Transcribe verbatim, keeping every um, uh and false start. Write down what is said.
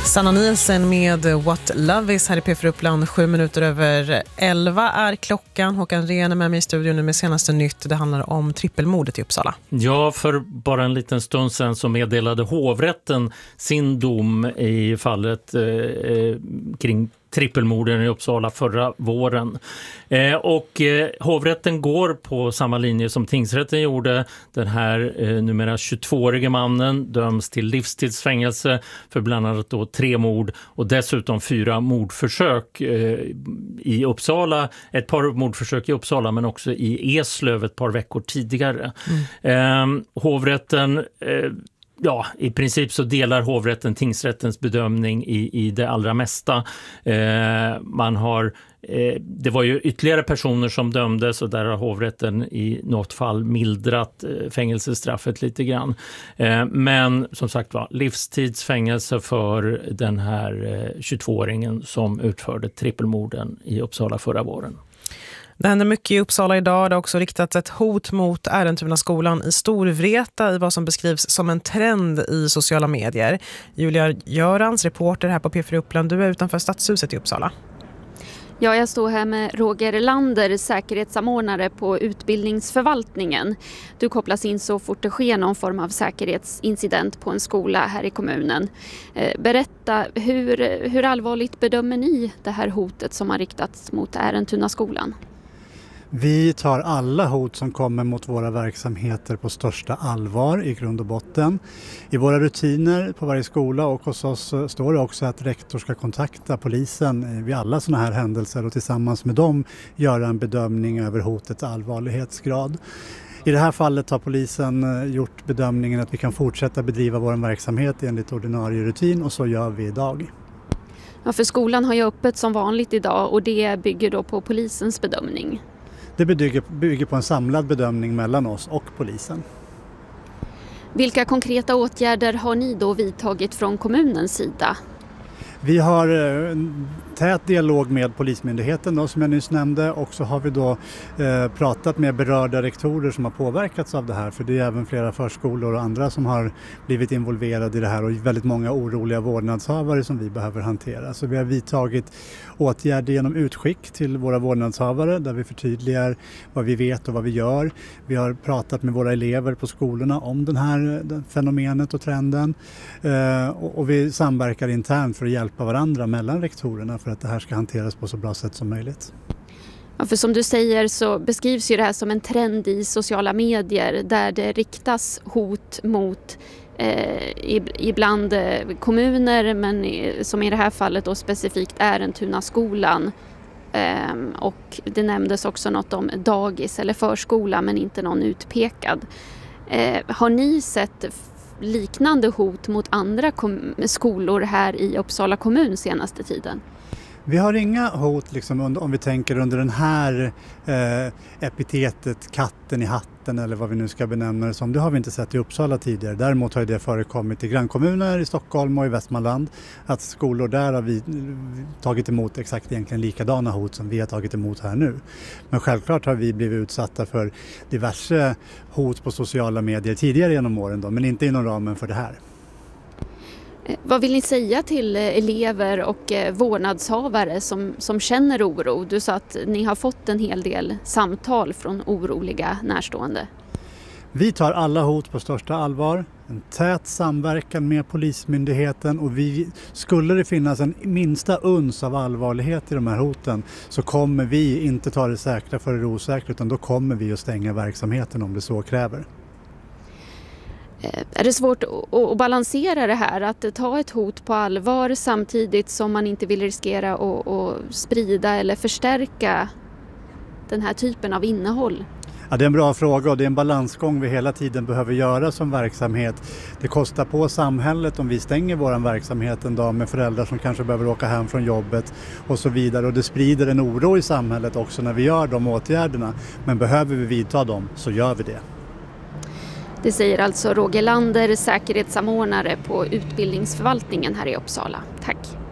Sanna Nielsen med What Love Is här i P fyra Uppland. Sju minuter över elva är klockan. Håkan Rehn är med mig i studion nu med senaste nytt. Det handlar om trippelmordet i Uppsala. Ja, för bara en liten stund sedan så meddelade hovrätten sin dom i fallet eh, kring trippelmorden i Uppsala förra våren. Eh, och eh, hovrätten går på samma linje som tingsrätten gjorde. Den här eh, numera tjugotvåårige mannen döms till livstidsfängelse för bland annat då tre mord och dessutom fyra mordförsök eh, i Uppsala. Ett par mordförsök i Uppsala men också i Eslöv ett par veckor tidigare. Mm. Eh, hovrätten... Eh, Ja, i princip så delar hovrätten tingsrättens bedömning i, i det allra mesta. Eh, man har, eh, det var ju ytterligare personer som dömdes och där har hovrätten i något fall mildrat eh, fängelsestraffet lite grann. Eh, men som sagt var, livstidsfängelse för den här eh, tjugotvååringen som utförde trippelmorden i Uppsala förra våren. Det händer mycket i Uppsala idag. Det har också riktats ett hot mot Ärentuna-skolan i Storvreta i vad som beskrivs som en trend i sociala medier. Julia Görans, reporter här på P fyra Uppland. Du är utanför Stadshuset i Uppsala. Ja, jag står här med Roger Lander, säkerhetssamordnare på utbildningsförvaltningen. Du kopplas in så fort det sker någon form av säkerhetsincident på en skola här i kommunen. Berätta, hur, hur allvarligt bedömer ni det här hotet som har riktats mot Ärentuna-skolan? Vi tar alla hot som kommer mot våra verksamheter på största allvar i grund och botten. I våra rutiner på varje skola och hos oss står det också att rektor ska kontakta polisen vid alla sådana här händelser och tillsammans med dem göra en bedömning över hotets allvarlighetsgrad. I det här fallet har polisen gjort bedömningen att vi kan fortsätta bedriva vår verksamhet enligt ordinarie rutin och så gör vi idag. Ja, för skolan har ju öppet som vanligt idag och det bygger då på polisens bedömning. Det bygger, bygger på en samlad bedömning mellan oss och polisen. Vilka konkreta åtgärder har ni då vidtagit från kommunens sida? Vi har en tät dialog med Polismyndigheten då, som jag nyss nämnde, och så har vi då eh, pratat med berörda rektorer som har påverkats av det här, för det är även flera förskolor och andra som har blivit involverade i det här och väldigt många oroliga vårdnadshavare som vi behöver hantera. Så vi har vidtagit åtgärder genom utskick till våra vårdnadshavare där vi förtydligar vad vi vet och vad vi gör. Vi har pratat med våra elever på skolorna om den här den fenomenet och trenden eh, och, och vi samverkar internt för att hjälpa varandra mellan rektorerna för att det här ska hanteras på så bra sätt som möjligt. Ja, för som du säger så beskrivs ju det här som en trend i sociala medier där det riktas hot mot eh, ibland kommuner men som i det här fallet då specifikt Ärentuna-skolan. Eh, och det nämndes också något om dagis eller förskola men inte någon utpekad. Eh, har ni sett liknande hot mot andra kom- skolor här i Uppsala kommun senaste tiden? Vi har inga hot liksom, om vi tänker under den här eh, epitetet katten i hatten eller vad vi nu ska benämna det som. Det har vi inte sett i Uppsala tidigare. Däremot har det förekommit i grannkommuner i Stockholm och i Västmanland. Att skolor där har vi tagit emot exakt egentligen likadana hot som vi har tagit emot här nu. Men självklart har vi blivit utsatta för diverse hot på sociala medier tidigare genom åren då, men inte inom ramen för det här. Vad vill ni säga till elever och vårdnadshavare som, som känner oro? Du sa att ni har fått en hel del samtal från oroliga närstående. Vi tar alla hot på största allvar. En tät samverkan med Polismyndigheten och vi, skulle det finnas en minsta uns av allvarlighet i de här hoten så kommer vi inte ta det säkra för det osäkra utan då kommer vi att stänga verksamheten om det så kräver. Är det svårt att balansera det här, att ta ett hot på allvar samtidigt som man inte vill riskera att sprida eller förstärka den här typen av innehåll? Ja, det är en bra fråga och det är en balansgång vi hela tiden behöver göra som verksamhet. Det kostar på samhället om vi stänger vår verksamhet en dag med föräldrar som kanske behöver åka hem från jobbet och så vidare. Och det sprider en oro i samhället också när vi gör de åtgärderna. Men behöver vi vidta dem så gör vi det. Det säger alltså Roger Lander, säkerhetssamordnare på utbildningsförvaltningen här i Uppsala. Tack.